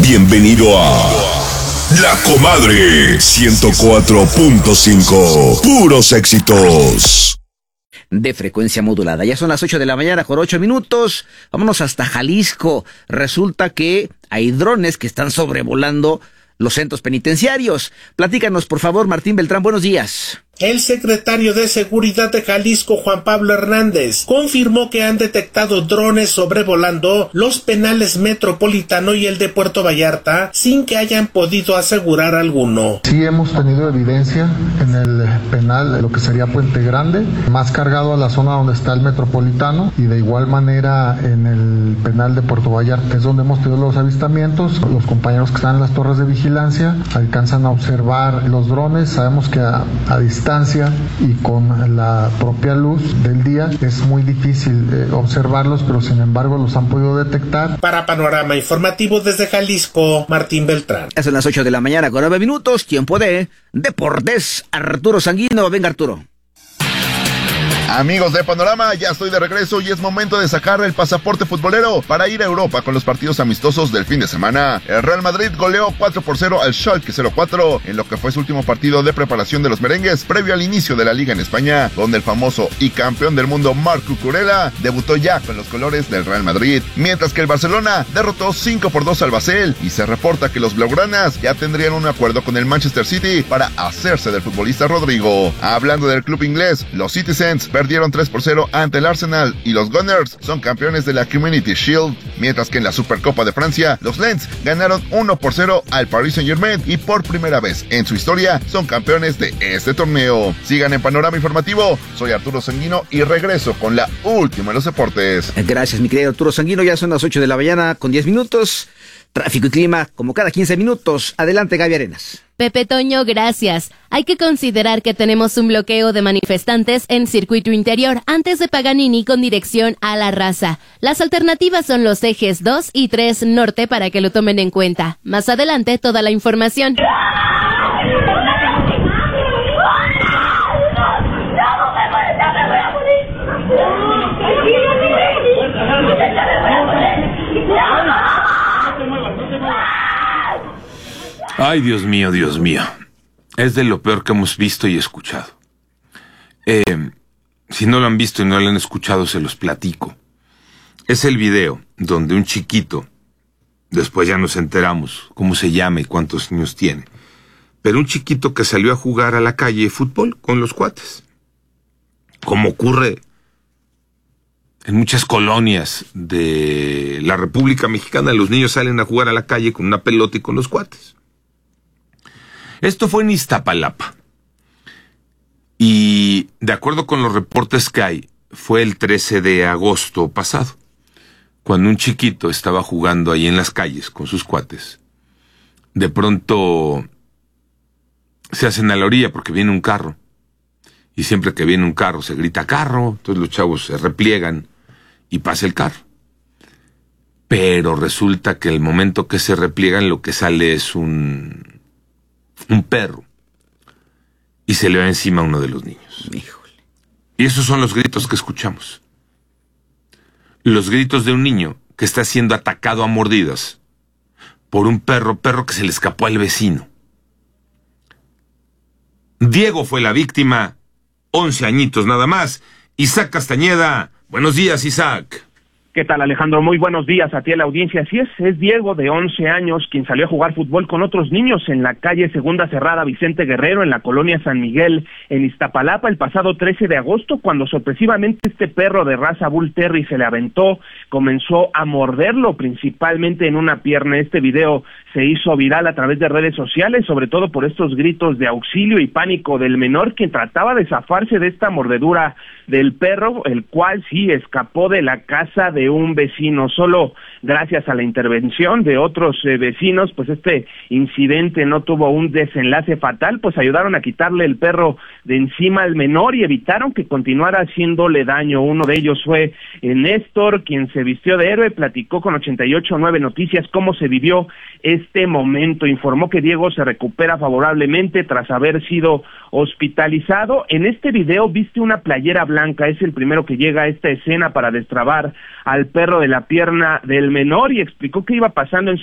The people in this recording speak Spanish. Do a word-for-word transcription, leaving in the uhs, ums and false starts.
Bienvenido a La Comadre ciento cuatro punto cinco. Puros éxitos. De frecuencia modulada. Ya son las ocho de la mañana con ocho minutos. Vámonos hasta Jalisco. Resulta que hay drones que están sobrevolando los centros penitenciarios. Platícanos, por favor, Martín Beltrán. Buenos días. El secretario de Seguridad de Jalisco, Juan Pablo Hernández, confirmó que han detectado drones sobrevolando los penales Metropolitano y el de Puerto Vallarta sin que hayan podido asegurar alguno. Sí hemos tenido evidencia en el penal, lo que sería Puente Grande, más cargado a la zona donde está el Metropolitano, y de igual manera en el penal de Puerto Vallarta, es donde hemos tenido los avistamientos. Los compañeros que están en las torres de vigilancia alcanzan a observar los drones. Sabemos que a, a distancia y con la propia luz del día es muy difícil eh, observarlos, pero sin embargo los han podido detectar. Para Panorama Informativo desde Jalisco, Martín Beltrán. Ya son las ocho de la mañana con nueve minutos. Tiempo de Deportes. Arturo Sanguino. Venga, Arturo. Amigos de Panorama, ya estoy de regreso y es momento de sacar el pasaporte futbolero para ir a Europa con los partidos amistosos del fin de semana. El Real Madrid goleó cuatro por cero al Schalke cero cuatro en lo que fue su último partido de preparación de los merengues previo al inicio de la Liga en España, donde el famoso y campeón del mundo Marc Cucurella debutó ya con los colores del Real Madrid, mientras que el Barcelona derrotó cinco por dos al Basel y se reporta que los blaugranas ya tendrían un acuerdo con el Manchester City para hacerse del futbolista Rodrigo. Hablando del club inglés, los Citizens perdieron tres por cero ante el Arsenal y los Gunners son campeones de la Community Shield, mientras que en la Supercopa de Francia, los Lens ganaron uno por cero al Paris Saint-Germain y por primera vez en su historia son campeones de este torneo. Sigan en Panorama Informativo, soy Arturo Sanguino y regreso con la última de los deportes. Gracias, mi querido Arturo Sanguino. Ya son las ocho de la mañana con diez minutos. Tráfico y clima, como cada quince minutos. Adelante, Gaby Arenas. Pepe Toño, gracias. Hay que considerar que tenemos un bloqueo de manifestantes en circuito interior antes de Paganini con dirección a La Raza. Las alternativas son los ejes dos y tres norte para que lo tomen en cuenta. Más adelante, toda la información. Ay, Dios mío, Dios mío. Es de lo peor que hemos visto y escuchado. Eh, si no lo han visto y no lo han escuchado, se los platico. Es el video donde un chiquito, después ya nos enteramos cómo se llama y cuántos años tiene, pero un chiquito que salió a jugar a la calle de fútbol con los cuates. Como ocurre en muchas colonias de la República Mexicana, los niños salen a jugar a la calle con una pelota y con los cuates. Esto fue en Iztapalapa. Y de acuerdo con los reportes que hay, fue el trece de agosto pasado, cuando un chiquito estaba jugando ahí en las calles con sus cuates. De pronto se hacen a la orilla porque viene un carro. Y siempre que viene un carro se grita carro, entonces los chavos se repliegan y pasa el carro. Pero resulta que el momento que se repliegan lo que sale es un... un perro, y se le va encima a uno de los niños. Híjole. Y esos son los gritos que escuchamos. Los gritos de un niño que está siendo atacado a mordidas por un perro, perro que se le escapó al vecino. Diego fue la víctima, once añitos nada más. Isaac Castañeda, buenos días, Isaac. ¿Qué tal, Alejandro? Muy buenos días a ti a la audiencia. Así es, es Diego, de once años, quien salió a jugar fútbol con otros niños en la calle Segunda Cerrada Vicente Guerrero, en la colonia San Miguel, en Iztapalapa, el pasado trece de agosto, cuando sorpresivamente este perro de raza Bull Terry se le aventó, comenzó a morderlo, principalmente en una pierna. Este video se hizo viral a través de redes sociales, sobre todo por estos gritos de auxilio y pánico del menor, quien trataba de zafarse de esta mordedura del perro, el cual sí escapó de la casa de un vecino. Solo gracias a la intervención de otros eh, vecinos, pues este incidente no tuvo un desenlace fatal, pues ayudaron a quitarle el perro de encima al menor y evitaron que continuara haciéndole daño. Uno de ellos fue eh, Néstor, quien se vistió de héroe, platicó con ochenta y ocho nueve Noticias cómo se vivió este momento. Informó que Diego se recupera favorablemente tras haber sido hospitalizado. En este video viste una playera blanca, es el primero que llega a esta escena para destrabar al perro de la pierna del menor y explicó qué iba pasando en